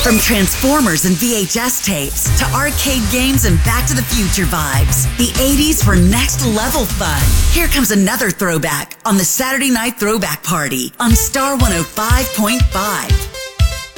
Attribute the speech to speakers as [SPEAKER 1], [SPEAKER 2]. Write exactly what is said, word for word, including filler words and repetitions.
[SPEAKER 1] From Transformers and V H S tapes to arcade games and Back to the Future vibes, the eighties were next level fun. Here comes another throwback on the Saturday Night Throwback Party on Star one oh five point five.